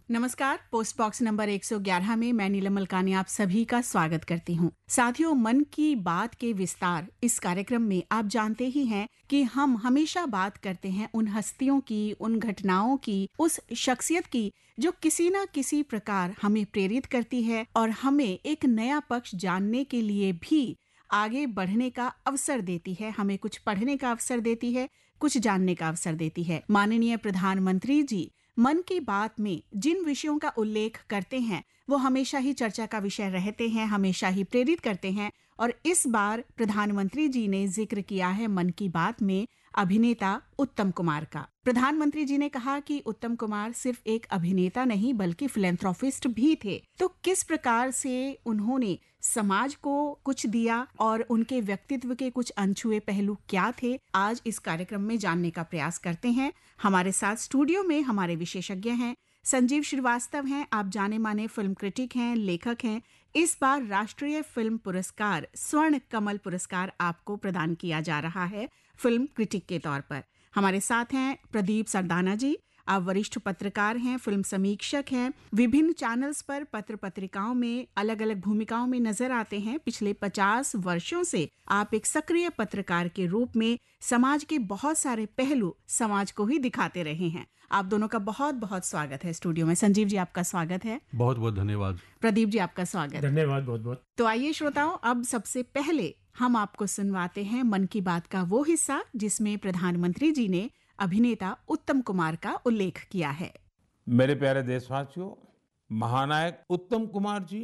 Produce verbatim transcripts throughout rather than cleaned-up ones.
नमस्कार। Post box number एक सौ ग्यारह में मैं नीलम मलकानी आप सभी का स्वागत करती हूँ। साथियों, मन की बात के विस्तार इस कार्यक्रम में आप जानते ही हैं कि हम हमेशा बात करते हैं उन हस्तियों की, उन घटनाओं की, उस शख्सियत की जो किसी न किसी प्रकार हमें प्रेरित करती है और हमें एक नया पक्ष जानने के लिए भी आगे बढ़ने का अवसर देती है, हमें कुछ पढ़ने का अवसर देती है, कुछ जानने का अवसर देती है। माननीय प्रधानमंत्री जी मन की बात में जिन विषयों का उल्लेख करते हैं वो हमेशा ही चर्चा का विषय रहते हैं, हमेशा ही प्रेरित करते हैं। और इस बार प्रधानमंत्री जी ने जिक्र किया है मन की बात में अभिनेता उत्तम कुमार का। प्रधानमंत्री जी ने कहा कि उत्तम कुमार सिर्फ एक अभिनेता नहीं बल्कि फिलैंथ्रोपिस्ट भी थे। तो किस प्रकार से उन्होंने समाज को कुछ दिया और उनके व्यक्तित्व के कुछ अनछुए पहलू क्या थे, आज इस कार्यक्रम में जानने का प्रयास करते हैं। हमारे साथ स्टूडियो में हमारे विशेषज्ञ हैं। संजीव श्रीवास्तव हैं, आप जाने माने फिल्म क्रिटिक हैं, लेखक हैं। इस बार राष्ट्रीय फिल्म पुरस्कार स्वर्ण कमल पुरस्कार आपको प्रदान किया जा रहा है फिल्म क्रिटिक के तौर पर। हमारे साथ हैं प्रदीप सरदाना जी, आप वरिष्ठ पत्रकार हैं, फिल्म समीक्षक हैं, विभिन्न चैनल्स पर पत्र पत्रिकाओं में अलग अलग भूमिकाओं में नजर आते हैं। पिछले पचास वर्षों से आप एक सक्रिय पत्रकार के रूप में समाज के बहुत सारे पहलू समाज को ही दिखाते रहे हैं। आप दोनों का बहुत बहुत स्वागत है स्टूडियो में। संजीव जी, आपका स्वागत है। बहुत बहुत धन्यवाद। प्रदीप जी, आपका स्वागत। धन्यवाद बहुत बहुत। तो आइए श्रोताओं, अब सबसे पहले हम आपको सुनवाते हैं मन की बात का वो हिस्सा जिसमें प्रधानमंत्री जी ने अभिनेता उत्तम कुमार का उल्लेख किया है। मेरे प्यारे देशवासियों, महानायक उत्तम कुमार जी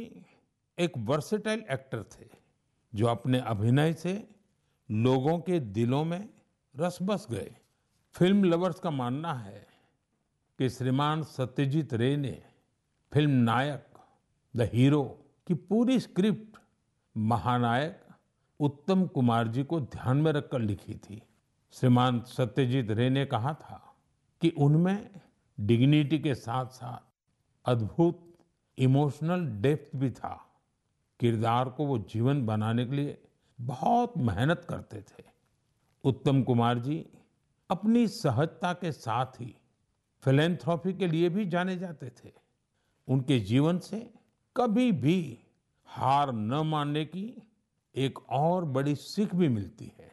एक वर्सेटाइल एक्टर थे जो अपने अभिनय से लोगों के दिलों में रस बस गए। फिल्म लवर्स का मानना है कि श्रीमान सत्यजीत रे ने फिल्म नायक द हीरो की पूरी स्क्रिप्ट महानायक उत्तम कुमार जी को ध्यान में रखकर लिखी थी। श्रीमान सत्यजीत रे ने कहा था कि उनमें डिग्निटी के साथ साथ अद्भुत इमोशनल डेप्थ भी था। किरदार को वो जीवन बनाने के लिए बहुत मेहनत करते थे। उत्तम कुमार जी अपनी सहजता के साथ ही फिलैंथ्रोपी के लिए भी जाने जाते थे। उनके जीवन से कभी भी हार न मानने की एक और बड़ी सीख भी मिलती है।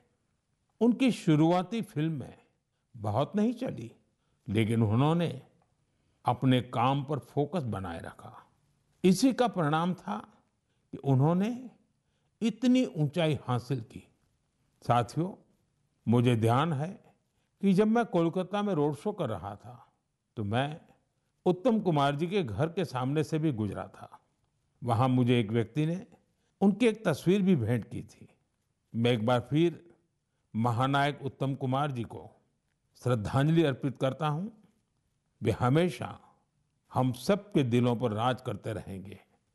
उनकी शुरुआती फिल्में बहुत नहीं चली, लेकिन उन्होंने अपने काम पर फोकस बनाए रखा। इसी का परिणाम था कि उन्होंने इतनी ऊंचाई हासिल की। साथियों, मुझे ध्यान है कि जब मैं कोलकाता में रोड शो कर रहा था तो मैं उत्तम कुमार जी के घर के सामने से भी गुजरा था। वहां मुझे एक व्यक्ति ने उनकी एक तस्वीर भी भेंट की थी। मैं एक बार फिर महानायक उत्तम कुमार जी को श्रद्धांजलि अर्पित करता हूं। वे हमेशा हम सब के दिलों पर राज करते रहेंगे।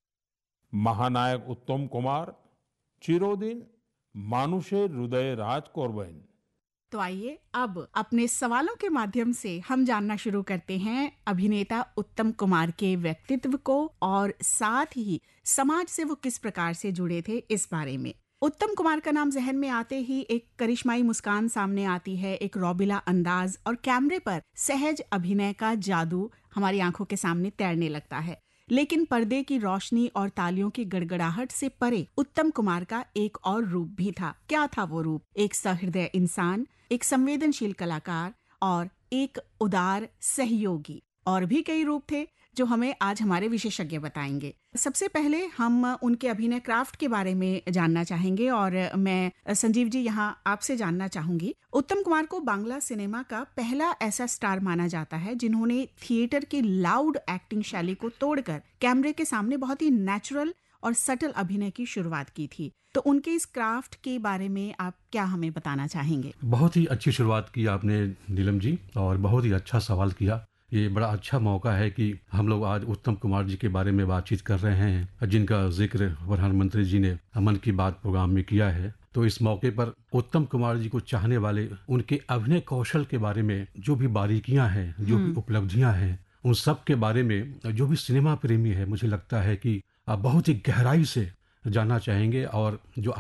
महानायक उत्तम कुमार चिरोदिन मानुषे हृदय राज कोरबैन। तो आइए अब अपने सवालों के माध्यम से हम जानना शुरू करते हैं अभिनेता उत्तम कुमार के व्यक्तित्व को और साथ ही समाज से वो किस प्रकार से जुड़े थे इस बारे में। उत्तम कुमार का नाम जहन में आते ही एक करिश्माई मुस्कान सामने आती है, एक रौबिला अंदाज और कैमरे पर सहज अभिनय का जादू हमारी आंखों के सामने तैरने लगता है। लेकिन पर्दे की रोशनी और तालियों की गड़गड़ाहट से परे उत्तम कुमार का एक और रूप भी था। क्या था वो रूप? एक सहृदय इंसान, एक संवेदनशील कलाकार और एक उदार सहयोगी। और भी कई रूप थे जो हमें आज हमारे विशेषज्ञ बताएंगे। सबसे पहले हम उनके अभिनय क्राफ्ट के बारे में जानना चाहेंगे और मैं संजीव जी यहाँ आपसे जानना चाहूंगी। उत्तम कुमार को बांग्ला सिनेमा का पहला ऐसा स्टार माना जाता है जिन्होंने थिएटर की लाउड एक्टिंग शैली को तोड़कर कैमरे के सामने बहुत ही नेचुरल और सटल अभिनय की शुरुआत की थी। तो उनके इस क्राफ्ट के बारे में आप क्या हमें बताना चाहेंगे? बहुत ही अच्छी शुरुआत की आपने नीलम जी, और बहुत ही अच्छा सवाल किया। ये बड़ा अच्छा मौका है कि हम लोग आज उत्तम कुमार जी के बारे में बातचीत कर रहे हैं, जिनका जिक्र प्रधानमंत्री जी ने मन की बात प्रोग्राम में किया है। तो इस मौके पर उत्तम कुमार जी को चाहने वाले उनके अभिनय कौशल के बारे में जो भी बारीकियां हैं, जो भी उपलब्धियां हैं, उन सब के बारे में जो भी सिनेमा प्रेमी है, मुझे लगता है कि बहुत ही गहराई से जानना चाहेंगे। और जो